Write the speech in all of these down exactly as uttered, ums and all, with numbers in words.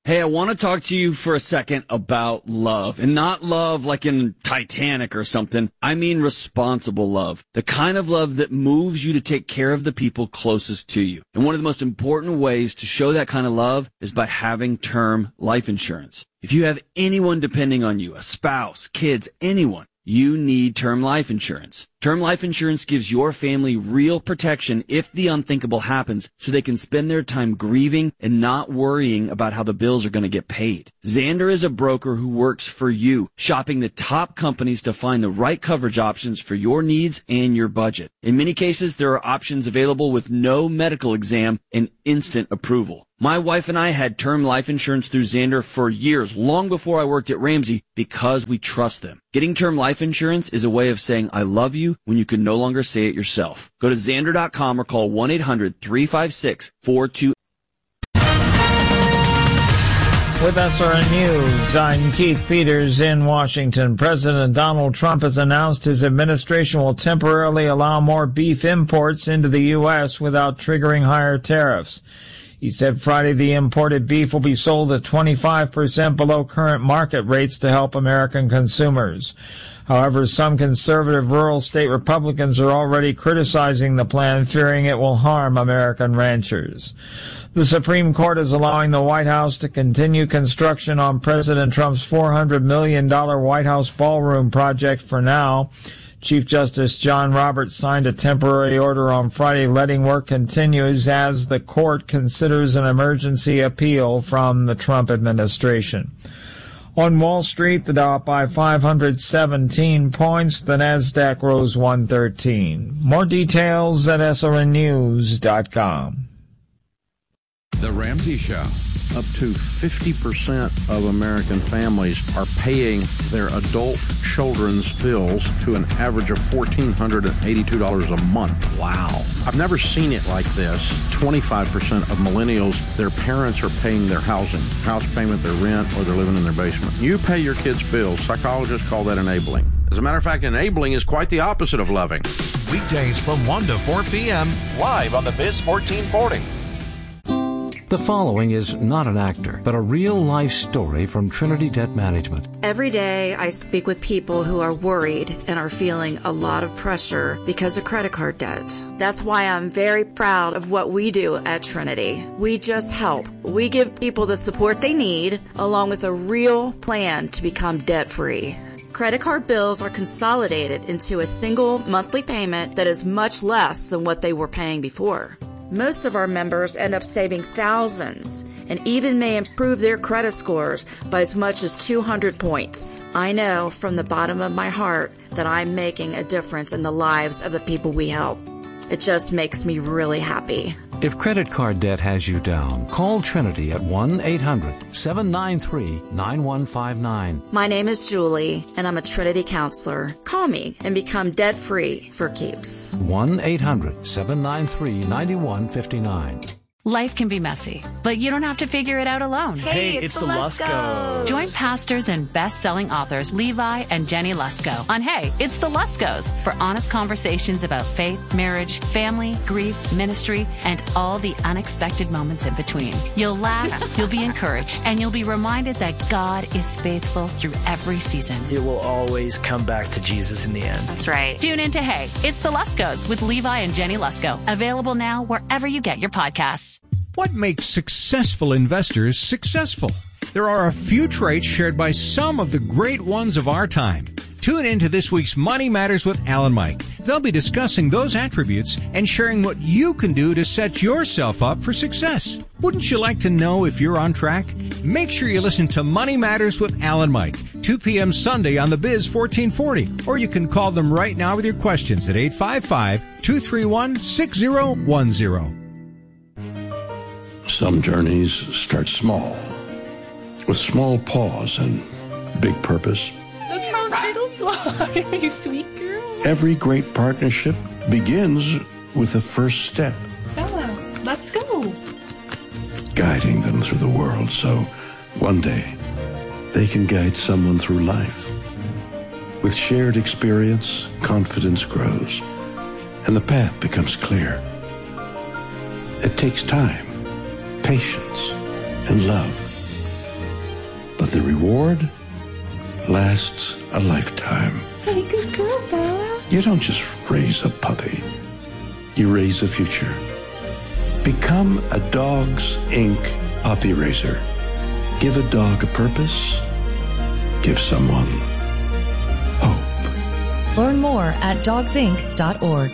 Hey, I want to talk to you for a second about love, and not love like in Titanic or something. I mean responsible love, the kind of love that moves you to take care of the people closest to you. And one of the most important ways to show that kind of love is by having term life insurance. If you have anyone depending on you, a spouse, kids, anyone, you need term life insurance. Term life insurance gives your family real protection if the unthinkable happens, so they can spend their time grieving and not worrying about how the bills are going to get paid. Xander is a broker who works for you, shopping the top companies to find the right coverage options for your needs and your budget. In many cases, there are options available with no medical exam and instant approval. My wife and I had term life insurance through Xander for years, long before I worked at Ramsey, because we trust them. Getting term life insurance is a way of saying I love you when you can no longer say it yourself. Go to Xander dot com or call one eight hundred three five six four two. With S R N News, I'm Keith Peters in Washington. President Donald Trump has announced his administration will temporarily allow more beef imports into the U S without triggering higher tariffs. He said Friday the imported beef will be sold at twenty-five percent below current market rates to help American consumers. However, some conservative rural state Republicans are already criticizing the plan, fearing it will harm American ranchers. The Supreme Court is allowing the White House to continue construction on President Trump's four hundred million dollars White House ballroom project for now. Chief Justice John Roberts signed a temporary order on Friday letting work continues as the court considers an emergency appeal from the Trump administration. On Wall Street, the Dow up by five hundred seventeen points. The Nasdaq rose one thirteen. More details at S R N news dot com. The Ramsey Show. Up to fifty percent of American families are paying their adult children's bills to an average of one thousand four hundred eighty-two dollars a month. Wow. I've never seen it like this. twenty-five percent of millennials, their parents are paying their housing, house payment, their rent, or they're living in their basement. You pay your kids' bills. Psychologists call that enabling. As a matter of fact, enabling is quite the opposite of loving. Weekdays from one to four p.m. live on the Biz fourteen forty. The following is not an actor, but a real-life story from Trinity Debt Management. Every day I speak with people who are worried and are feeling a lot of pressure because of credit card debt. That's why I'm very proud of what we do at Trinity. We just help. We give people the support they need, along with a real plan to become debt-free. Credit card bills are consolidated into a single monthly payment that is much less than what they were paying before. Most of our members end up saving thousands and even may improve their credit scores by as much as two hundred points. I know from the bottom of my heart that I'm making a difference in the lives of the people we help. It just makes me really happy. If credit card debt has you down, call Trinity at one eight hundred seven nine three nine one five nine. My name is Julie, and I'm a Trinity counselor. Call me and become debt-free for keeps. one eight hundred seven nine three nine one five nine. Life can be messy, but you don't have to figure it out alone. Hey, it's, it's the Luskos. Join pastors and best-selling authors Levi and Jenny Lusko on Hey, It's the Luskos for honest conversations about faith, marriage, family, grief, ministry, and all the unexpected moments in between. You'll laugh, you'll be encouraged, and you'll be reminded that God is faithful through every season. It will always come back to Jesus in the end. That's right. Tune in to Hey, It's the Luskos with Levi and Jenny Lusko. Available now wherever you get your podcasts. What makes successful investors successful? There are a few traits shared by some of the great ones of our time. Tune in to this week's Money Matters with Al and Mike. They'll be discussing those attributes and sharing what you can do to set yourself up for success. Wouldn't you like to know if you're on track? Make sure you listen to Money Matters with Al and Mike, two p.m. Sunday on the Biz fourteen forty. Or you can call them right now with your questions at eight five five, two three one, six zero one zero. Some journeys start small, with small pause and big purpose. Look how little fly, you sweet girl. Every great partnership begins with the first step. Bella, let's go. Guiding them through the world so one day they can guide someone through life. With shared experience, confidence grows, and the path becomes clear. It takes time, patience, and love. but the reward lasts a lifetime. Hey, good girl, Bella. You don't just raise a puppy. You raise a future. Become a Dogs Incorporated puppy raiser. Give a dog a purpose. Give someone hope. Learn more at dogs inc dot org.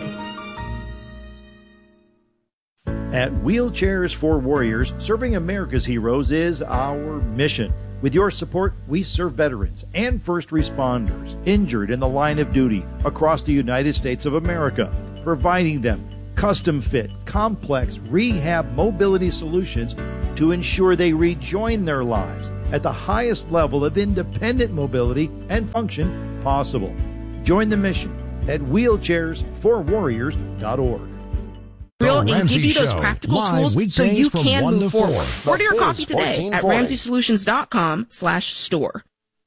At Wheelchairs for Warriors, serving America's heroes is our mission. With your support, we serve veterans and first responders injured in the line of duty across the United States of America, providing them custom-fit, complex rehab mobility solutions to ensure they rejoin their lives at the highest level of independent mobility and function possible. Join the mission at wheelchairs for warriors dot org. Real and give you those practical Live tools so you can move forward. four. Order your The coffee Biz today fourteen at forty. ramsey solutions dot com slash store.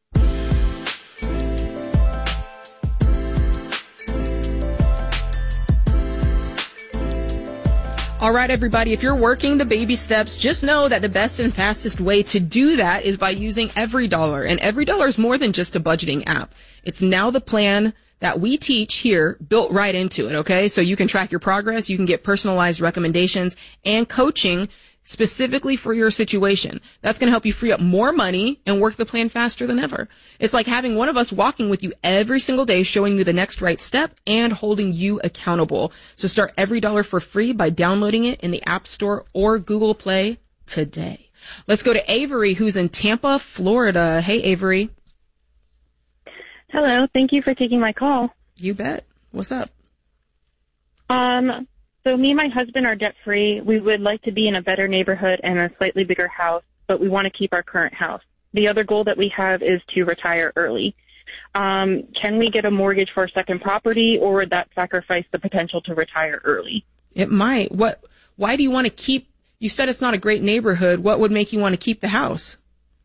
All right, everybody, if you're working the baby steps, just know that the best and fastest way to do that is by using EveryDollar. And EveryDollar is more than just a budgeting app. It's now the plan that we teach here built right into it, okay? So you can track your progress, you can get personalized recommendations and coaching specifically for your situation. That's going to help you free up more money and work the plan faster than ever. It's like having one of us walking with you every single day, showing you the next right step and holding you accountable. So start EveryDollar for free by downloading it in the App Store or Google Play today. Let's go to Avery, who's in Tampa, Florida. Hey, Avery. Hello. Thank you for taking my call. You bet. What's up? Um, so me and my husband are debt-free. We would like to be in a better neighborhood and a slightly bigger house, but we want to keep our current house. The other goal that we have is to retire early. Um, can we get a mortgage for a second property, or would that sacrifice the potential to retire early? It might. What? Why do you want to keep, you said it's not a great neighborhood. What would make you want to keep the house?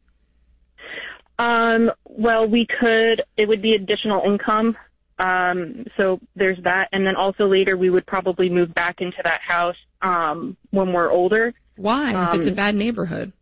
Um, well, we could, it would be additional income. Um, so there's that. And then also later we would probably move back into that house, um, when we're older. Why? Um, if it's a bad neighborhood.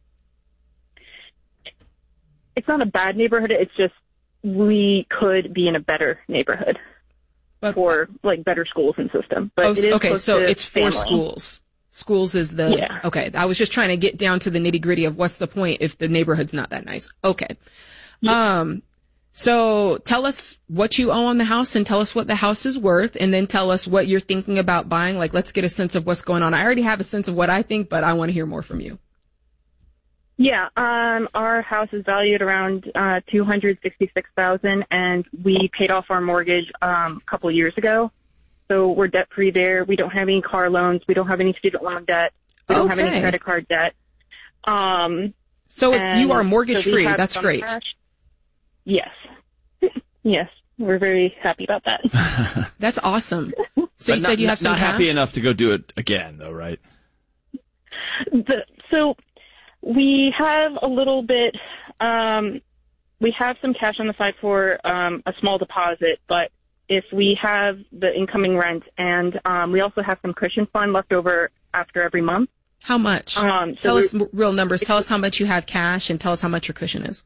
It's not a bad neighborhood. It's just we could be in a better neighborhood but, for like better schools and system. But oh, it is okay. So it's for family. schools. Schools is the, yeah. Okay. I was just trying to get down to the nitty gritty of what's the point if the neighborhood's not that nice. Okay. Yeah. Um, so tell us what you owe on the house and tell us what the house is worth, and then tell us what you're thinking about buying. Like, let's get a sense of what's going on. I already have a sense of what I think, but I want to hear more from you. Yeah, um, our house is valued around uh, two hundred sixty-six thousand dollars, and we paid off our mortgage um, a couple of years ago. So we're debt free there. We don't have any car loans. We don't have any student loan debt. We don't okay. have any credit card debt. Um, so it's, you are mortgage so free. That's great. Cash. Yes. Yes. We're very happy about that. That's awesome. So you not, said you not, have some not cash? happy enough to go do it again, though, right? The, so we have a little bit, um, we have some cash on the side for um, a small deposit, but if we have the incoming rent, and um, we also have some cushion fund left over after every month. How much? Um, so tell us real numbers. Tell us how much you have cash, and tell us how much your cushion is.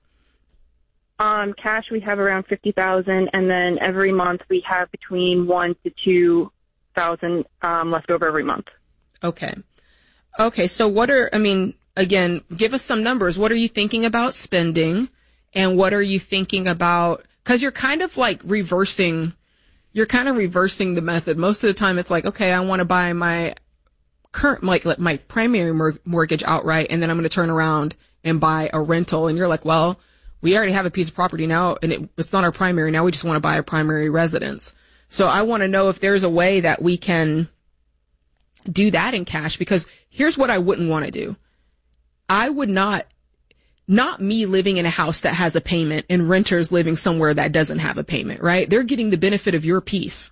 Um, cash we have around fifty thousand, and then every month we have between one to two thousand um, left over every month. Okay. Okay. So what are? I mean, again, give us some numbers. What are you thinking about spending, and what are you thinking about? Because you're kind of like reversing. You're kind of reversing the method. Most of the time, it's like, okay, I want to buy my current, like, my primary mor- mortgage outright, and then I'm going to turn around and buy a rental. And you're like, well, we already have a piece of property now, and it, it's not our primary. Now we just want to buy a primary residence. So I want to know if there's a way that we can do that in cash, because here's what I wouldn't want to do. I would not, not me living in a house that has a payment and renters living somewhere that doesn't have a payment, right? They're getting the benefit of your piece.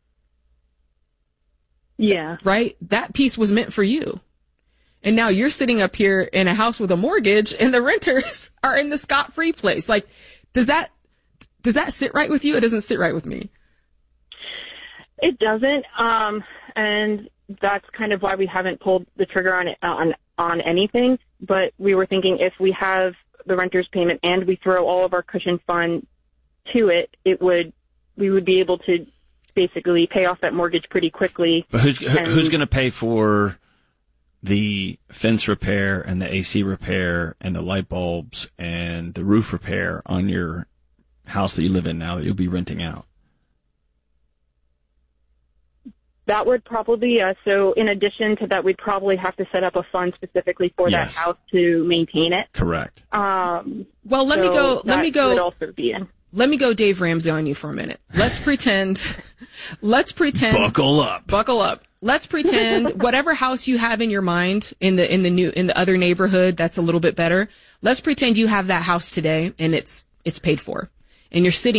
Yeah. Right? That piece was meant for you. And now you're sitting up here in a house with a mortgage and the renters are in the scot-free place. Like, does that, does that sit right with you? It doesn't sit right with me. It doesn't. Um, and that's kind of why we haven't pulled the trigger on it, on, on anything. But we were thinking if we have the renter's payment and we throw all of our cushion fund to it, it would, we would be able to basically pay off that mortgage pretty quickly. But who's, who's going to pay for the fence repair and the A C repair and the light bulbs and the roof repair on your house that you live in now that you'll be renting out? That would probably, uh, so in addition to that, we'd probably have to set up a fund specifically for Yes. that house to maintain it. Correct. Um, Well, let so me go, let that me go. would also be in. Let me go Dave Ramsey on you for a minute. Let's pretend, let's pretend. Buckle up. Buckle up. Let's pretend whatever house you have in your mind in the, in the new, in the other neighborhood that's a little bit better. Let's pretend you have that house today and it's, it's paid for and you're sitting